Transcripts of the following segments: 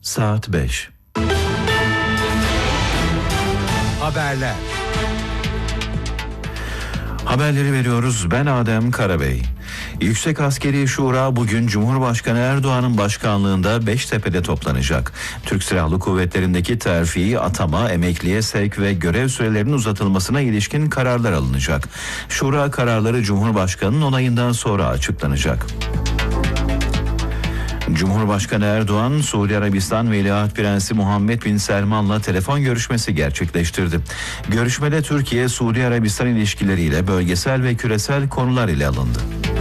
Saat 5. Haberler. Haberleri veriyoruz. Ben Adem Karabey. Yüksek Askeri Şura bugün Cumhurbaşkanı Erdoğan'ın başkanlığında Beştepe'de toplanacak. Türk Silahlı Kuvvetleri'ndeki terfi, atama, emekliye sevk ve görev sürelerinin uzatılmasına ilişkin kararlar alınacak. Şura kararları Cumhurbaşkanı'nın onayından sonra açıklanacak. Cumhurbaşkanı Erdoğan, Suudi Arabistan Veliaht Prensi Muhammed Bin Selman'la telefon görüşmesi gerçekleştirdi. Görüşmede Türkiye-Suudi Arabistan ilişkileriyle bölgesel ve küresel konular ile alındı.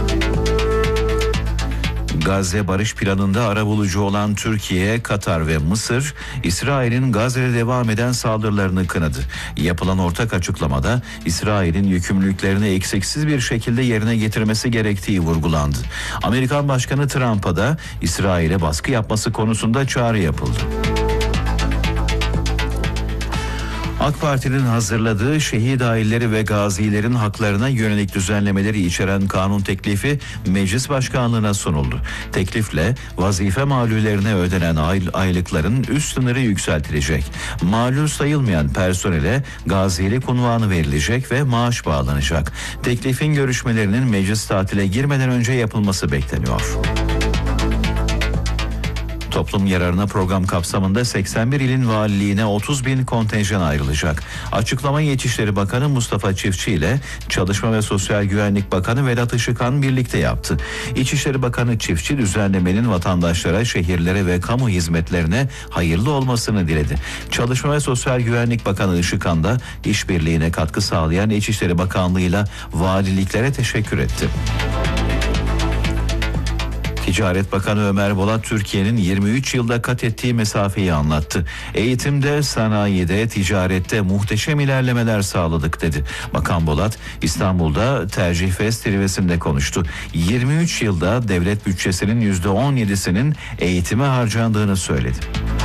Gazze barış planında arabulucu olan Türkiye, Katar ve Mısır, İsrail'in Gazze'de devam eden saldırılarını kınadı. Yapılan ortak açıklamada İsrail'in yükümlülüklerini eksiksiz bir şekilde yerine getirmesi gerektiği vurgulandı. Amerikan Başkanı Trump'a da İsrail'e baskı yapması konusunda çağrı yapıldı. AK Parti'nin hazırladığı şehit aileleri ve gazilerin haklarına yönelik düzenlemeleri içeren kanun teklifi Meclis Başkanlığı'na sunuldu. Teklifle vazife malullerine ödenen aylıkların üst sınırı yükseltilecek. Malul sayılmayan personele gazilik unvanı verilecek ve maaş bağlanacak. Teklifin görüşmelerinin meclis tatile girmeden önce yapılması bekleniyor. Toplum yararına program kapsamında 81 ilin valiliğine 30.000 kontenjan ayrılacak. Açıklamayı İçişleri Bakanı Mustafa Çiftçi ile Çalışma ve Sosyal Güvenlik Bakanı Vedat Işıkhan birlikte yaptı. İçişleri Bakanı Çiftçi düzenlemenin vatandaşlara, şehirlere ve kamu hizmetlerine hayırlı olmasını diledi. Çalışma ve Sosyal Güvenlik Bakanı Işıkhan da işbirliğine katkı sağlayan İçişleri Bakanlığı'yla valiliklere teşekkür etti. Ticaret Bakanı Ömer Bolat, Türkiye'nin 23 yılda kat ettiği mesafeyi anlattı. Eğitimde, sanayide, ticarette muhteşem ilerlemeler sağladık dedi. Bakan Bolat, İstanbul'da Tercih Fest zirvesinde konuştu. 23 yılda devlet bütçesinin %17'sinin eğitime harcandığını söyledi.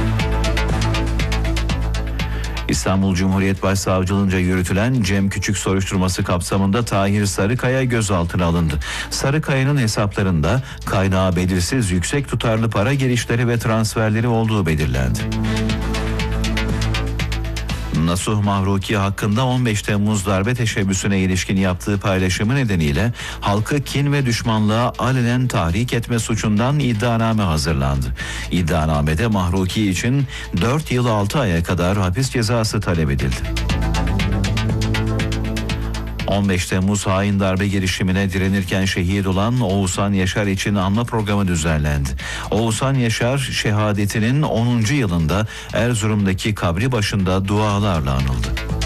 İstanbul Cumhuriyet Başsavcılığınca yürütülen Cem Küçük soruşturması kapsamında Tahir Sarıkaya gözaltına alındı. Sarıkaya'nın hesaplarında kaynağı belirsiz yüksek tutarlı para girişleri ve transferleri olduğu belirlendi. Nasuh Mahruki hakkında 15 Temmuz darbe teşebbüsüne ilişkin yaptığı paylaşımı nedeniyle halkı kin ve düşmanlığa alenen tahrik etme suçundan iddianame hazırlandı. İddianamede Mahruki için 4 yıl 6 aya kadar hapis cezası talep edildi. 15 Temmuz hain darbe girişimine direnirken şehit olan Oğuzhan Yaşar için anma programı düzenlendi. Oğuzhan Yaşar şehadetinin 10. yılında Erzurum'daki kabri başında dualarla anıldı.